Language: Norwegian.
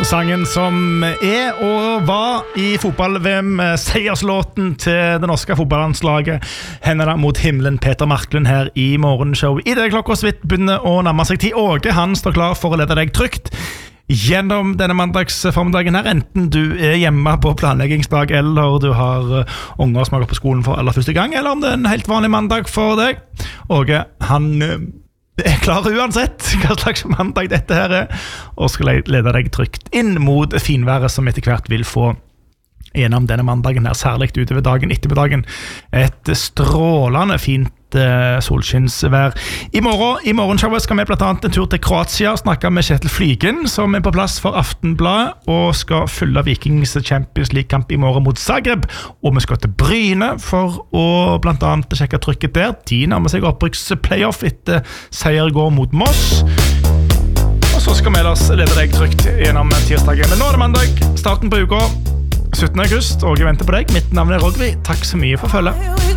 sangen som og var I fotball-VM, seierslåten til det norske fotballandslaget, hendene mot himmelen, Peter Marklund her I morgenshow. I det klokka så vidt begynner å nærme seg 10. Åge, han står klar for å lede deg trygt gjennom denne mandagsformiddagen her, enten du hjemme på planleggingsdag, eller du har unger som har gått på skolen for aller første gang, eller om det en helt vanlig mandag for deg. Åge, han klar uansett hva slags mandag dette her og skal lede deg trygt inn mot finværet som etter hvert vil få gjennom denne mandagen her, særlig utover dagen, ettermiddagen. Et strålende fint solskinnsvær. I morgenshowet skal vi blant annet en tur til Kroatia, snakke med Kjetil Flygen, som på plass for Aftenbladet, og skal følge Vikings Champions League-kamp I morgen mot Zagreb, og vi skal til Bryne for å blant annet sjekke trykket der. De nærmer seg opprykksplayoff etter seier går mot Moss. Og så skal vi ellers lede deg trygt gjennom tirsdagen. Men nå det mandag, starten på uka, 17. august, og jeg venter på deg. Mitt navn Rogvi. Takk så mye for følget.